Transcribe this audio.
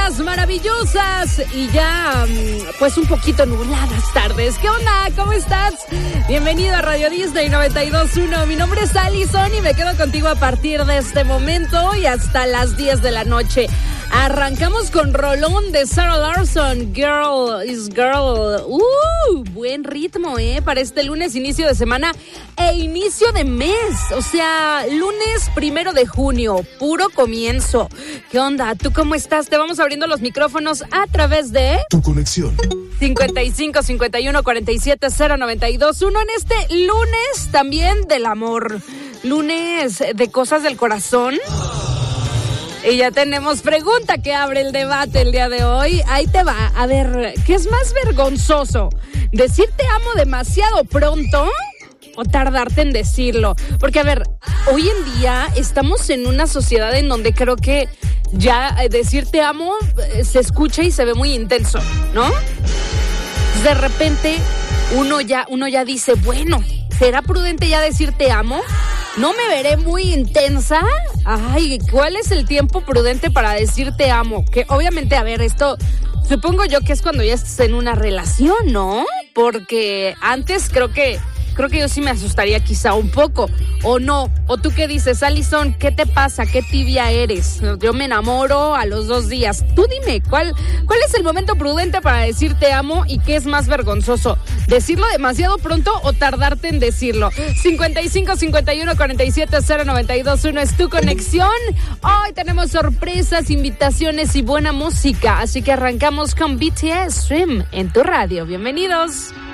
buenas, maravillosas y ya pues un poquito nubladas tardes. ¿Qué onda? ¿Cómo estás? Bienvenido a Radio Disney 92.1. Mi nombre es Allison y me quedo contigo a partir de este momento y hasta las 10 de la noche. Arrancamos con rolón de Sarah Larsson, Girl is Girl. Buen ritmo, para este lunes, inicio de semana e inicio de mes. O sea, lunes 1 de junio, puro comienzo. ¿Qué onda? ¿Tú cómo estás? Te vamos abriendo los micrófonos a través de Tu Conexión 55 51 47 092 1 en este lunes también del amor, lunes de cosas del corazón. Y ya tenemos pregunta que abre el debate el día de hoy. Ahí te va. A ver, ¿qué es más vergonzoso? ¿Decir te amo demasiado pronto o tardarte en decirlo? Porque, a ver, hoy en día estamos en una sociedad en donde creo que ya decir te amo se escucha y se ve muy intenso, ¿no? De repente uno ya dice, bueno, ¿será prudente ya decir te amo? ¿No me veré muy intensa? Ay, ¿cuál es el tiempo prudente para decir te amo? Que obviamente, a ver, esto supongo yo que es cuando ya estás en una relación, ¿no? Porque antes creo que yo sí me asustaría quizá un poco, ¿o no? ¿O tú qué dices, Allison? ¿Qué te pasa? ¿Qué tibia eres? Yo me enamoro a los 2 días. Tú dime, ¿cuál es el momento prudente para decir te amo y qué es más vergonzoso? ¿Decirlo demasiado pronto o tardarte en decirlo? 55 51 47 092 1 es tu conexión. Hoy tenemos sorpresas, invitaciones y buena música, así que arrancamos con BTS Swim en tu radio. Bienvenidos.